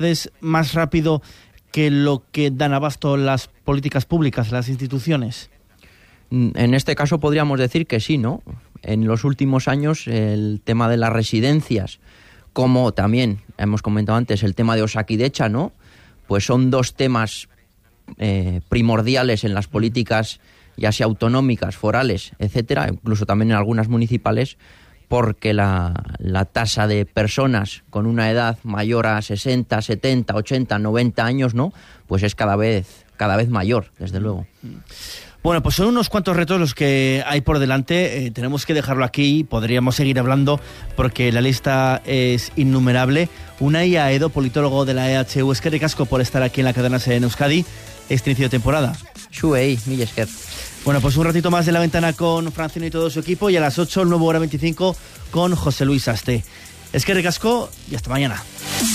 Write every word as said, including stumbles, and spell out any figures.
es más rápido que lo que dan abasto las políticas públicas, las instituciones? En este caso podríamos decir que sí, ¿no? En los últimos años el tema de las residencias, como también hemos comentado antes el tema de Osakidetza, ¿no? Pues son dos temas eh, primordiales en las políticas, ya sea autonómicas, forales, etcétera, incluso también en algunas municipales, porque la, la tasa de personas con una edad mayor a sesenta, setenta, ochenta, noventa años, ¿no? Pues es cada vez, cada vez mayor, desde luego. Bueno, pues son unos cuantos retos los que hay por delante. Eh, tenemos que dejarlo aquí. Podríamos seguir hablando porque la lista es innumerable. Unai Aedo, politólogo de la E H U, eskerrik asko por estar aquí en la cadena SER en Euskadi este inicio de temporada. Shuei, mil esker. Bueno, pues un ratito más de La Ventana con Francino y todo su equipo, y a las ocho, el nuevo Hora veinticinco con José Luis Aste. Eskerrik asko y hasta mañana.